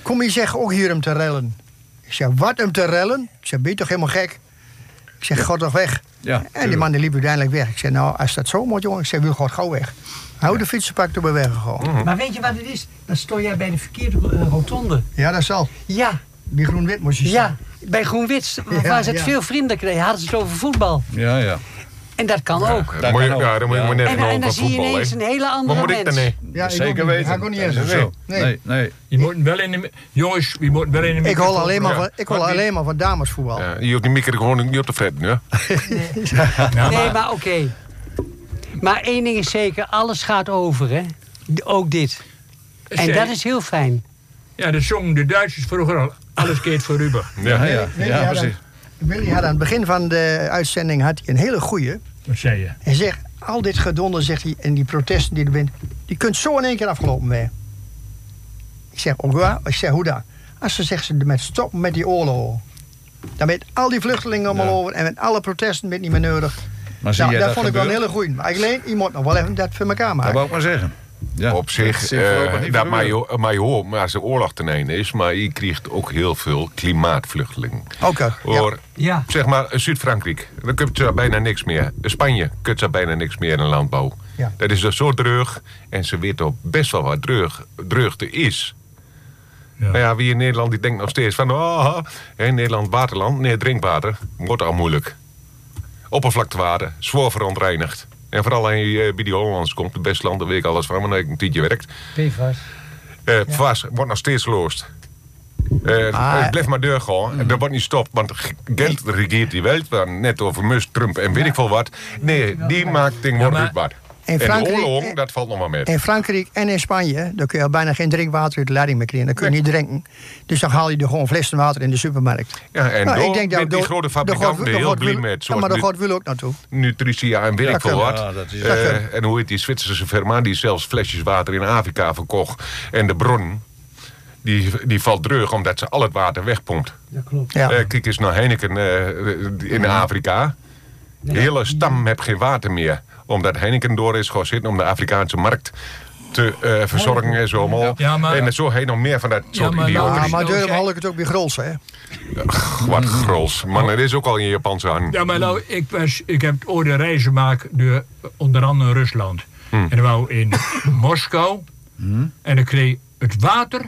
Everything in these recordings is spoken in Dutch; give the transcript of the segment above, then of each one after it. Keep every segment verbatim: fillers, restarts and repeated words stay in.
kom je zeggen ook hier om te rellen. Ik zeg, wat om te rellen? Ik zeg, ben je toch helemaal gek? Ik zeg, ga toch weg. Ja, en die man die liep uiteindelijk weg. Ik zeg, nou, als dat zo moet, jongen. Ik zeg, wil gewoon gauw weg. Hou de fietsenpak door weg gegaan. Mm-hmm. Maar weet je wat het is? Dan stond jij bij de verkeerde uh, rotonde. Ja, dat zal. Ja. Bij Groen-Wit moest je staan. Ja, bij Groen-Wit waar ja, ze het ja. veel vriendelijker hadden ze het over voetbal. Ja, ja. En dat kan ja, ook. Dat moet je, ja, dan moet je maar net en, over en dan voetbal, zie je ineens he? een hele andere mens. mens. Nee? Ja, zeker weten. Ga ik ook niet eens. Nee. Nee. nee, nee. Je moet wel in de, jongens, je moet wel in de Ik hol alleen maar, ja. van, ik hol alleen maar van damesvoetbal. Ja, je hoeft die micro gewoon niet op te fretten, ja? nee. ja, nee, maar oké. Okay. Maar één ding is zeker, alles gaat over, hè. Ook dit. En Zij, dat is heel fijn. Ja, dat zongen de Duitsers vroeger al. Alles keert vooruit. Ja, ja, ja, ja, ja precies. Willy had aan het begin van de uitzending had hij een hele goeie. Wat zei je? Hij zegt, al dit gedonder, zegt hij, en die protesten die er zijn, die kunt zo in één keer afgelopen zijn. Ik zeg, oh ja? Ik zeg, hoe dan? Als ze zeggen ze met stoppen met die oorlog. Dan met al die vluchtelingen allemaal ja. over en met alle protesten met niet meer nodig. Maar zie nou, je dat, dat vond gebeuren? ik wel een hele goeie. Maar alleen, je moet nog wel even dat voor elkaar maken. Dat wou ik maar zeggen. Ja, op zich, uh, dat mij hoor, maar als de oorlog ten einde is, maar je krijgt ook heel veel klimaatvluchtelingen. Oké. Okay, ja. Zeg maar, Zuid-Frankrijk, dan kun je bijna niks meer. Spanje kun je bijna niks meer in landbouw. Ja. Dat is er zo dreug en ze weten ook best wel wat dreug, dreugte is. Ja. Nou ja, wie in Nederland die denkt nog steeds van, oh, in Nederland waterland, nee, drinkwater, wordt al moeilijk. Oppervlaktewater, zwaar verontreinigd. En vooral als je uh, bij die Hollanders komt, de beste landen, weet ik alles van, maar ik een tijdje werkt. P F A S. Uh, ja. P F A S wordt nog steeds geloosd. Uh, ah, het blijft maar doorgaan. Mm. En dat wordt niet stopt, want geld regeert die wereld. Net over Musk, Trump en weet ja. ik veel wat. Nee, die maakt ding wordt ja, wat. En de oorlog, dat valt nog maar met. In Frankrijk en in Spanje, dan kun je al bijna geen drinkwater uit de leiding meer krijgen. Dan kun je nee. niet drinken. Dus dan haal je er gewoon flessen water in de supermarkt. Ja, en nou, door, ik denk dat met die grote fabrikanten heel blij met. Ja, maar daar gaat Wil ook naartoe. Nutritia en weet ik veel wat. Ja, dat is uh, en hoe heet die Zwitserse firma die zelfs flesjes water in Afrika verkocht. En de bron, die, die valt terug omdat ze al het water wegpompt. Dat klopt. Ja. Uh, kijk eens naar Heineken uh, in Afrika. De hele stam heeft geen water meer. Omdat Heineken door is gaan zitten om de Afrikaanse markt te uh, verzorgen en zo allemaal. Ja, maar, en zo heen nog meer van dat soort ja, idioten. Ja, maar durf haal ik het ook weer grols, hè? Ach, wat grols. Man, dat is ook al in Japanse hand. Ja, maar nou, ik, was, ik heb ooit een reis gemaakt door onder andere Rusland. Hmm. En dan wou in Moskou. Hmm. En dan kreeg het water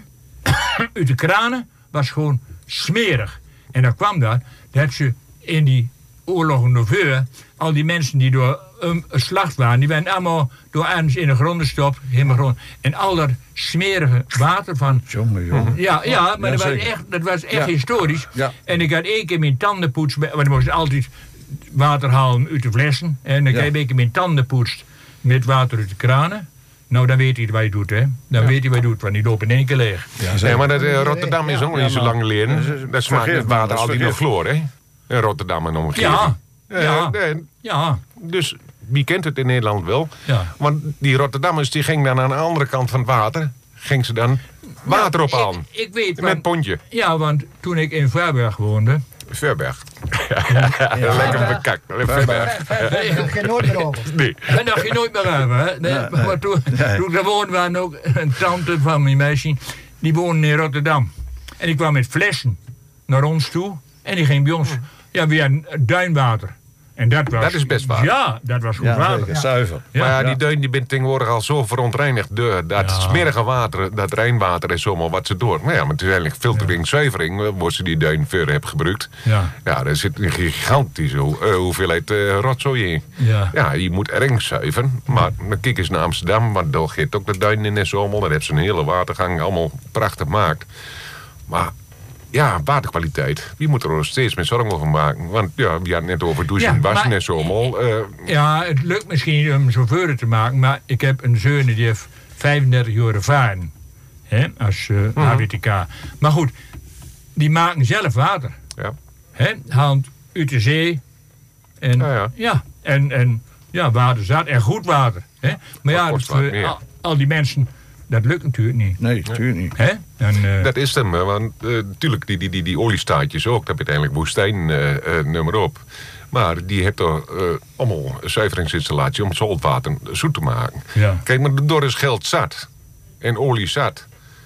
uit de kranen was gewoon smerig. En dan kwam dat, dat ze in die oorlog noveur, al die mensen die door een slacht waren, die werden allemaal door ergens in de grond gestopt, helemaal grond. En al dat smerige water van... Jongen, jongen. Ja, ja, maar ja, dat, was echt, dat was echt ja. historisch. Ja. En ik had één keer mijn tanden poetsen, want ik moest altijd water halen uit de flessen. En dan ja. heb ik mijn tanden poetst met water uit de kranen. Nou, dan weet hij wat je doet, hè. Dan ja. weet hij wat je doet, want die lopen in één keer leeg. Ja, nee, maar dat, uh, Rotterdam is ook ja, niet zo lang geleden. Dat smaakt het water altijd nog chloor, hè. In Rotterdam en omgeving. Ja, uh, ja. Nee, ja. Dus wie kent het in Nederland wel? Ja. Want die Rotterdammers die gingen dan aan de andere kant van het water, gingen ze dan water ja, ophalen. Ik, ik weet, met want, pontje. Ja, want toen ik in Verberg woonde. Verberg. Ja, ja, ja, lekker bekakt. Verberg. Daar ging nooit meer over. Nee. En daar ging nooit meer over. Hè? Nee, nee, maar toen, nee. toen ik daar woonde, waren ook een tante van mijn meisje. Die woonde in Rotterdam. En die kwam met flessen naar ons toe. En die ging bij ons. Ja, weer duinwater. En dat was... Dat is best waar. Ja, dat was goed ja, water. Zeker, zuiver. Ja, maar ja, ja. die duin die bent tegenwoordig al zo verontreinigd. De, dat ja. smerige water, dat Rijnwater is zomaar wat ze door. Maar ja, maar het is eigenlijk filtering, ja. zuivering, waar ze die duin verder hebben gebruikt. Ja, ja daar zit een gigantische uh, hoeveelheid uh, rotzooi in. Ja. ja, je moet erg zuiveren. Maar dan kijk eens naar Amsterdam, want daar gaat ook de duin in en zo allemaal. Daar hebben ze een hele watergang, allemaal prachtig gemaakt. Maar... ja, waterkwaliteit. Wie moet er nog steeds meer zorgen over maken? Want ja, we hadden het net over douchen, ja, wassen en zo allemaal. Uh, ja, het lukt misschien om zo verder te maken, maar ik heb een zoon die heeft vijfendertig jaar ervaren. Hè, als uh, mm-hmm. H W T K. Maar goed, die maken zelf water. Ja. Hè, haalt uit de zee. En, ja, ja. Ja, en, en ja, water zat en goed water. Hè. Maar ja, dat, uh, al, al die mensen... dat lukt natuurlijk niet. Nee, natuurlijk niet. Hè? En, uh... dat is hem, want natuurlijk, uh, die, die, die, die oliestaatjes ook, dat uiteindelijk woestijn, uh, uh, nummer op. Maar die heeft er uh, allemaal een zuiveringsinstallatie om saltwater zoet te maken. Ja. Kijk, maar door is geld zat en olie zat.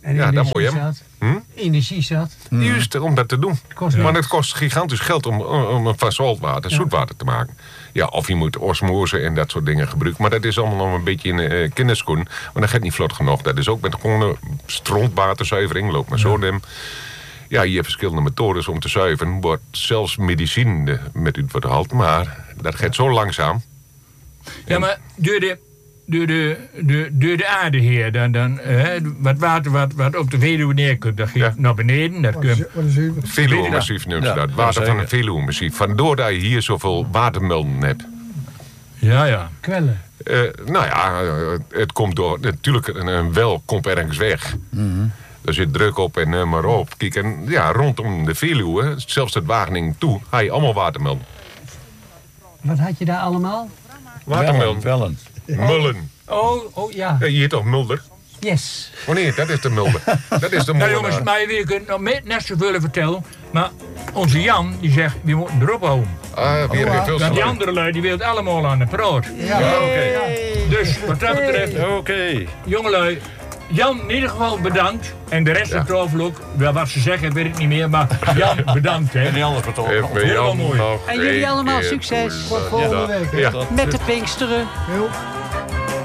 En Ja, dat energie moet je hem. zat. Hm? Energie zat. Juist, om dat te doen. Kost Maar niks. het kost gigantisch geld om, om een van saltwater, zoetwater te maken. Ja, of je moet osmose en dat soort dingen gebruiken. Maar dat is allemaal nog een beetje in uh, kinderschoen. Maar dat gaat niet vlot genoeg. Dat is ook met gewoon een strontwaterzuivering. Loopt maar zo neem. Ja, je hebt verschillende methodes om te zuiveren. Wordt zelfs medicine met uit wordt gehaald. Maar dat gaat zo langzaam. Ja, maar door de, door de, de, door de aarde hier, dan, dan, hè, wat water wat, wat op de Veluwe neerkomt, dat gaat Ja. naar beneden. Dat komt, Veluwe-massief noemt ze Ja, dat. ja, Water van zeker. een Veluwe-massief. Vandoor dat je hier zoveel watermelden hebt. ja, ja. Kwellen. Uh, nou ja, uh, het komt door... Natuurlijk, een, een wel komt ergens weg. Er zit druk op en uh, maar op. Kijk, en ja, rondom de Veluwe, zelfs het Wageningen toe, ga je allemaal watermelden. Wat had je daar allemaal? Watermelden. Vellen. Mullen. Oh, oh ja. Ja, hier toch Mulder? Yes. Oh nee, dat is de Mulder. Dat is de Nou Mulder. jongens, maar we kunnen nog meer- net zoveel vertellen. Maar onze Jan, die zegt, we moeten erop houden. Ah, weer weer veel Want die te andere lui, die wil allemaal aan de praat. Ja, Oké. Dus wat dat betreft, Oké. jongelui, Jan in ieder geval bedankt. En de rest Ja. van tafel ook. Wel, wat ze zeggen, weet ik niet meer. Maar Jan, bedankt. Hè. En die anders betogen. Even Helemaal Jan mooi. nog En jullie één allemaal keer succes. goeiedag. Tot volgende week. hè. Ja. Met de Pinksteren. Jo.